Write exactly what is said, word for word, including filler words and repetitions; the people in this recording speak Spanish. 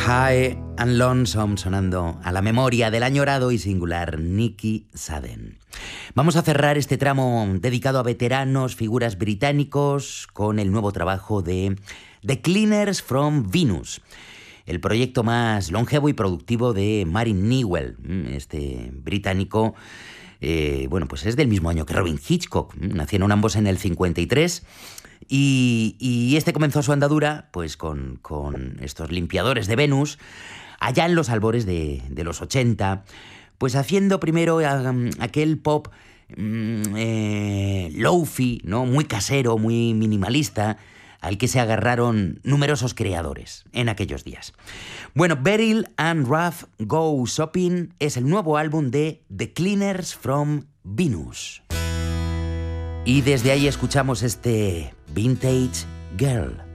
High and Lonesome sonando a la memoria del añorado y singular Nicky Sadden. Vamos a cerrar este tramo dedicado a veteranos, figuras británicos, con el nuevo trabajo de The Cleaners from Venus, el proyecto más longevo y productivo de Martin Newell, este británico. Eh, bueno, pues es del mismo año que Robin Hitchcock. Nacieron ambos en el cincuenta y tres. Y, y este comenzó su andadura pues con, con estos limpiadores de Venus allá en los albores de, de los ochenta, pues haciendo primero um, aquel pop um, eh, lo-fi, ¿no? Muy casero, muy minimalista, al que se agarraron numerosos creadores en aquellos días. Bueno, Beryl and Raph Go Shopping es el nuevo álbum de The Cleaners from Venus. Y desde ahí escuchamos este Vintage Girl.